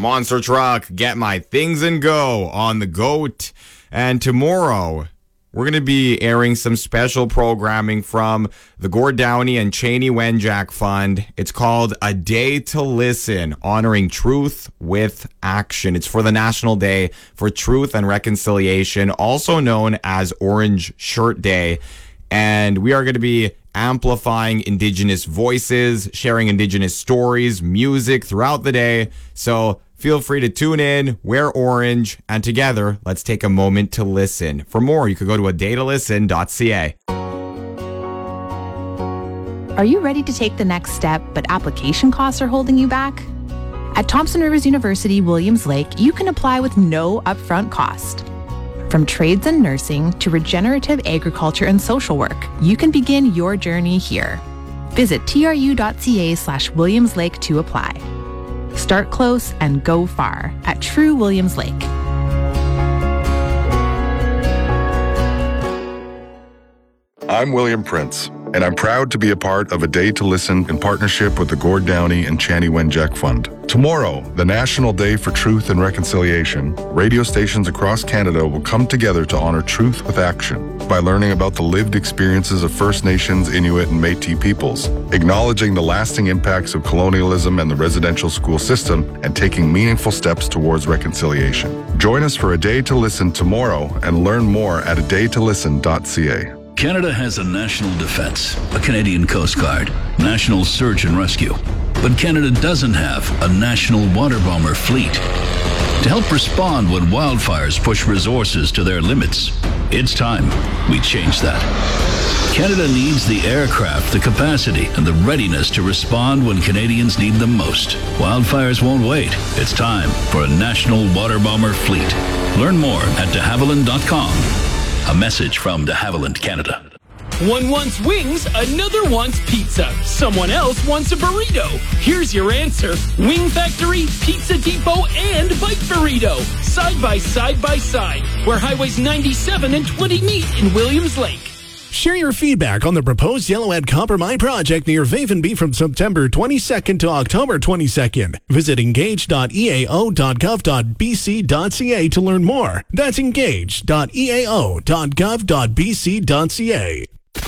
Monster Truck, Get My Things and Go on the GOAT. And tomorrow, we're going to be airing some special programming from the Gord Downie and Cheney Wenjack Fund. It's called A Day to Listen, honoring truth with action. It's for the National Day for Truth and Reconciliation, also known as Orange Shirt Day. And we are going to be amplifying Indigenous voices, sharing Indigenous stories, music throughout the day. So feel free to tune in, wear orange, and together, let's take a moment to listen. For more, you could go to adaytolisten.ca. Are you ready to take the next step, but application costs are holding you back? At Thompson Rivers University, Williams Lake, you can apply with no upfront cost. From trades and nursing to regenerative agriculture and social work, you can begin your journey here. Visit tru.ca/Williams Lake to apply. Start close and go far at True Williams Lake. I'm William Prince, and I'm proud to be a part of A Day to Listen in partnership with the Gord Downie and Cheney Wenjack Fund. Tomorrow, the National Day for Truth and Reconciliation, radio stations across Canada will come together to honor truth with action by learning about the lived experiences of First Nations, Inuit, and Métis peoples, acknowledging the lasting impacts of colonialism and the residential school system, and taking meaningful steps towards reconciliation. Join us for A Day to Listen tomorrow and learn more at adaytolisten.ca. Canada has a national defense, a Canadian Coast Guard, national search and rescue. But Canada doesn't have a national water bomber fleet. To help respond when wildfires push resources to their limits, it's time we change that. Canada needs the aircraft, the capacity, and the readiness to respond when Canadians need them most. Wildfires won't wait. It's time for a national water bomber fleet. Learn more at dehavilland.com. A message from De Havilland Canada. One wants wings, another wants pizza. Someone else wants a burrito. Here's your answer. Wing Factory, Pizza Depot, and Bike Burrito. Side by side, where highways 97 and 20 meet in Williams Lake. Share your feedback on the proposed Yellowhead Copper Mine project near Vavenby from September 22nd to October 22nd. Visit engage.eao.gov.bc.ca to learn more. That's engage.eao.gov.bc.ca.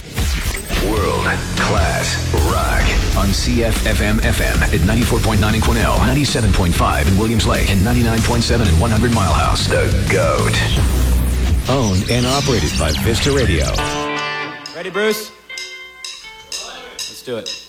World-class rock on CFFM FM at 94.9 in Quesnel, 97.5 in Williams Lake, and 99.7 in 100 Mile House. The GOAT. Owned and operated by Vista Radio. Ready, Bruce? Let's do it.